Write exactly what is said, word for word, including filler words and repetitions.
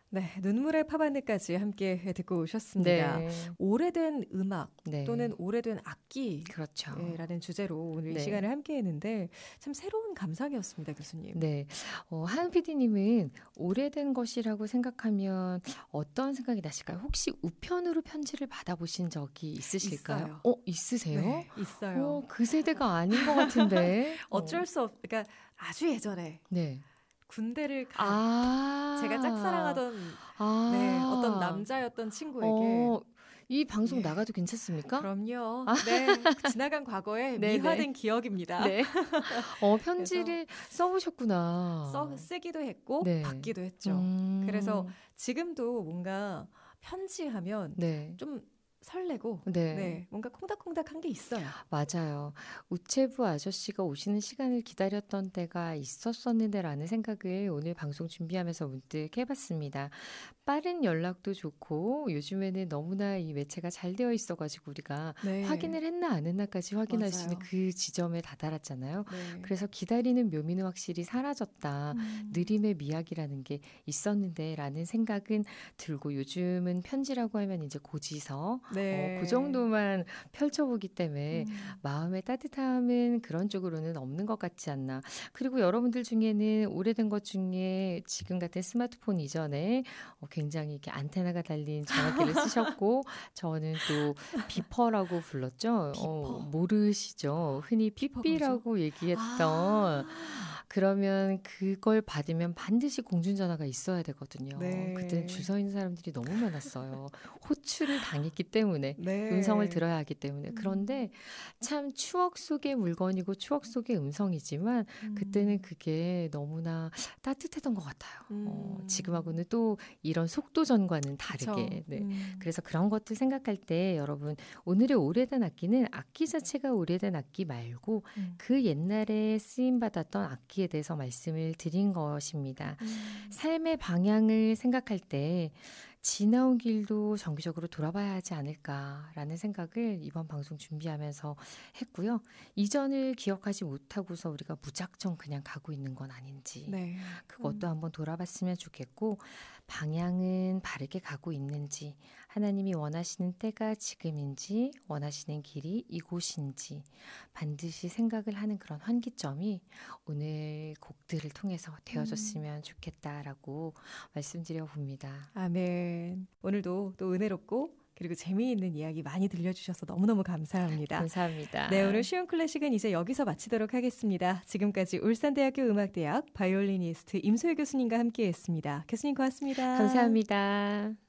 네, 눈물의 팝밴드까지 함께 듣고 오셨습니다. 네. 오래된 음악 네. 또는 오래된 악기 그렇죠. 라는 주제로 오늘 네. 이 시간을 함께 했는데 참 새로운 감상이었습니다, 교수님. 네, 어, 하은 피디님은 오래된 것이라고 생각하면 어떤 생각이 나실까요? 혹시 우편으로 편지를 받아보신 적이 있으실까요? 있어요. 어, 있으세요? 네, 있어요. 어, 그 세대가 아닌 것 같은데. 어쩔 수 없, 그러니까 아주 예전에 네. 군대를 간 아~ 제가 짝사랑하던 아~ 네, 어떤 남자였던 친구에게 어, 이 방송 예. 나가도 괜찮습니까? 그럼요. 아. 네, 지나간 과거에 네, 미화된 네. 기억입니다. 네. 어, 편지를 써보셨구나. 써, 쓰기도 했고 네. 받기도 했죠. 음. 그래서 지금도 뭔가 편지하면 네. 좀 설레고 네. 네, 뭔가 콩닥콩닥한 게 있어요. 맞아요. 우체부 아저씨가 오시는 시간을 기다렸던 때가 있었었는데 라는 생각을 오늘 방송 준비하면서 문득 해봤습니다. 빠른 연락도 좋고 요즘에는 너무나 이 매체가 잘 되어 있어가지고 우리가 네. 확인을 했나 안 했나까지 확인할 수 있는 그 지점에 다다랐잖아요. 네. 그래서 기다리는 묘미는 확실히 사라졌다. 음. 느림의 미학이라는 게 있었는데 라는 생각은 들고 요즘은 편지라고 하면 이제 고지서 네. 어, 그 정도만 펼쳐보기 때문에 음. 마음의 따뜻함은 그런 쪽으로는 없는 것 같지 않나. 그리고 여러분들 중에는 오래된 것 중에 지금 같은 스마트폰 이전에 어, 굉장히 이렇게 안테나가 달린 전화기를 쓰셨고 저는 또 비퍼라고 불렀죠. 비퍼. 어, 모르시죠? 흔히 삐삐라고 얘기했던 아. 그러면 그걸 받으면 반드시 공중전화가 있어야 되거든요. 네. 그때는 줄 서 있는 사람들이 너무 많았어요. 호출을 당했기 때문에 네. 음성을 들어야 하기 때문에. 그런데 참 추억 속의 물건이고 추억 속의 음성이지만 음. 그때는 그게 너무나 따뜻했던 것 같아요. 음. 어, 지금하고는 또 이런 속도전과는 다르게. 네. 음. 그래서 그런 것들 생각할 때 여러분 오늘의 오래된 악기는 악기 자체가 오래된 악기 말고 음. 그 옛날에 쓰임받았던 악기에 대해서 말씀을 드린 것입니다. 음. 삶의 방향을 생각할 때 지나온 길도 정기적으로 돌아봐야 하지 않을까라는 생각을 이번 방송 준비하면서 했고요. 이전을 기억하지 못하고서 우리가 무작정 그냥 가고 있는 건 아닌지 네. 그것도 음. 한번 돌아봤으면 좋겠고 방향은 바르게 가고 있는지 하나님이 원하시는 때가 지금인지 원하시는 길이 이곳인지 반드시 생각을 하는 그런 환기점이 오늘 곡들을 통해서 되어줬으면 음. 좋겠다라고 말씀드려 봅니다. 아멘. 오늘도 또 은혜롭고 그리고 재미있는 이야기 많이 들려주셔서 너무너무 감사합니다. 감사합니다. 네, 오늘 쉬운 클래식은 이제 여기서 마치도록 하겠습니다. 지금까지 울산대학교 음악대학 바이올리니스트 임소희 교수님과 함께했습니다. 교수님 고맙습니다. 감사합니다.